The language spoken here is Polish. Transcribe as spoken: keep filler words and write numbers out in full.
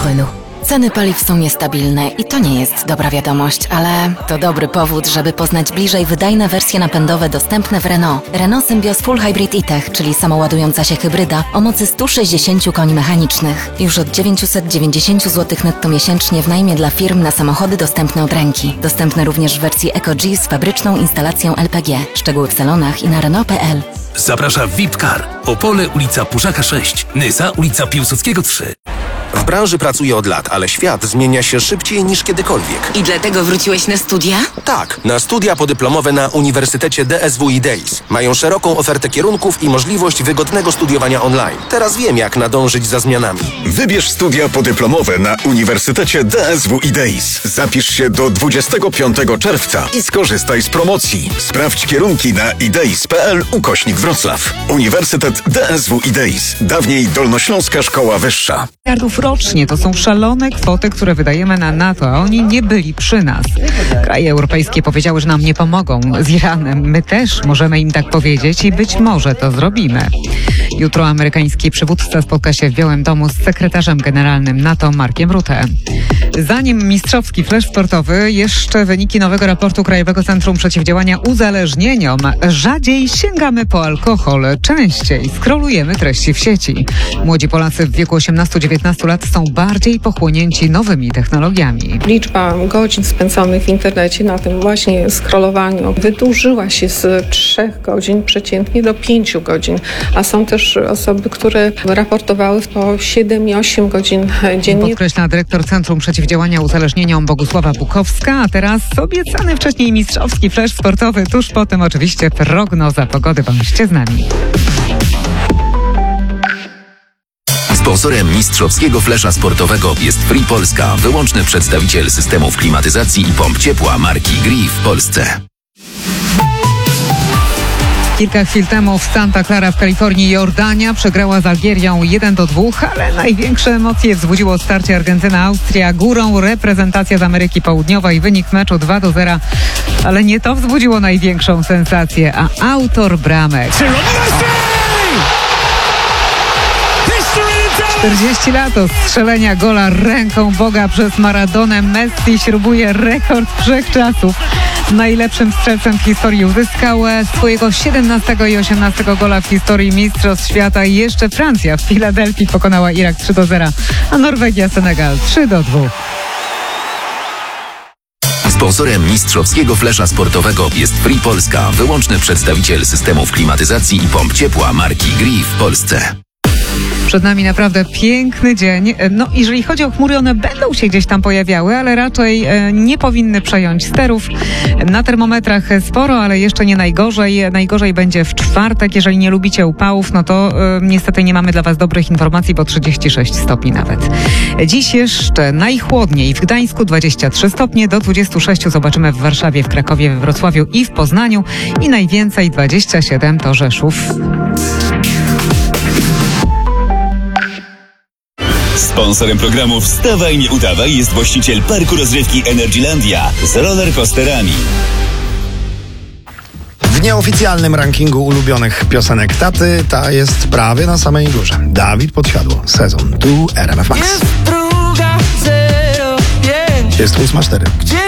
Renault. Ceny paliw są niestabilne i to nie jest dobra wiadomość, ale to dobry powód, żeby poznać bliżej wydajne wersje napędowe dostępne w Renault. Renault Symbioz Full Hybrid e-Tech, czyli samoładująca się hybryda o mocy sto sześćdziesiąt koni mechanicznych. Już od dziewięćset dziewięćdziesiąt złotych netto miesięcznie w najmie dla firm na samochody dostępne od ręki. Dostępne również w wersji EcoG z fabryczną instalacją L P G. Szczegóły w salonach i na Renault kropka p l. Zaprasza V I P Car. Opole, ulica Puszaka sześć. Nysa, ulica Piłsudskiego trzy. W branży pracuję od lat, ale świat zmienia się szybciej niż kiedykolwiek. I dlatego wróciłeś na studia? Tak, na studia podyplomowe na Uniwersytecie D S W i Days. Mają szeroką ofertę kierunków i możliwość wygodnego studiowania online. Teraz wiem, jak nadążyć za zmianami. Wybierz studia podyplomowe na Uniwersytecie D S W i Days. Zapisz się do dwudziestego piątego czerwca i skorzystaj z promocji. Sprawdź kierunki na ideis kropka p l ukośnik Wrocław. Uniwersytet D S W i Days. Dawniej Dolnośląska Szkoła Wyższa. Miliardów rocznie to są szalone kwoty, które wydajemy na NATO, a oni nie byli przy nas. Kraje europejskie powiedziały, że nam nie pomogą z Iranem. My też możemy im tak powiedzieć i być może to zrobimy. Jutro amerykański przywódca spotka się w Białym Domu z sekretarzem generalnym NATO Markiem Rutte. Zanim mistrzowski flash sportowy, jeszcze wyniki nowego raportu Krajowego Centrum Przeciwdziałania Uzależnieniom. Rzadziej sięgamy po alkohol, częściej scrollujemy treści w sieci. Młodzi Polacy w wieku osiemnastu do dziewiętnastu lat są bardziej pochłonięci nowymi technologiami. Liczba godzin spędzonych w internecie na tym właśnie scrollowaniu wydłużyła się z trzech godzin przeciętnie do pięciu godzin, a są też osoby, które raportowały po siedem i osiem godzin dziennie. Podkreśla dyrektor Centrum Przeciwdziałania Uzależnieniom Bogusława Bukowska, a teraz obiecany wcześniej mistrzowski flash sportowy, tuż potem oczywiście prognoza pogody. Bądźcie z nami. Sponsorem mistrzowskiego flesza sportowego jest Free Polska, wyłączny przedstawiciel systemów klimatyzacji i pomp ciepła marki Gree w Polsce. Kilka chwil temu w Santa Clara w Kalifornii Jordania przegrała z Algierią jeden do dwóch, ale największe emocje wzbudziło starcie Argentyna-Austria. Górą reprezentacja z Ameryki Południowej, wynik meczu dwa do zera, ale nie to wzbudziło największą sensację, a autor bramek. czterdzieści lat od strzelenia gola ręką Boga przez Maradonę. Messi śrubuje rekord wszechczasów. Najlepszym strzelcem w historii uzyskał swojego siedemnastego i osiemnastego gola w historii Mistrzostw Świata. I jeszcze Francja w Filadelfii pokonała Irak trzy do zera, a Norwegia Senegal trzy do dwóch. Sponsorem mistrzowskiego flesza sportowego jest Free Polska, wyłączny przedstawiciel systemów klimatyzacji i pomp ciepła marki Gree w Polsce. Przed nami naprawdę piękny dzień. No, jeżeli chodzi o chmury, one będą się gdzieś tam pojawiały, ale raczej e, nie powinny przejąć sterów. Na termometrach sporo, ale jeszcze nie najgorzej. Najgorzej będzie w czwartek. Jeżeli nie lubicie upałów, no to e, niestety nie mamy dla Was dobrych informacji, bo trzydzieści sześć stopni nawet. Dziś jeszcze najchłodniej w Gdańsku dwadzieścia trzy stopnie, do dwudziestu sześciu zobaczymy w Warszawie, w Krakowie, we Wrocławiu i w Poznaniu i najwięcej dwadzieścia siedem to Rzeszów. Sponsorem programu Wstawaj, nie udawaj jest właściciel parku rozrywki Energylandia z rollercoasterami. W nieoficjalnym rankingu ulubionych piosenek taty ta jest prawie na samej górze. Dawid Podsiadło, sezon tu R M F Max. Jest ósma cztery.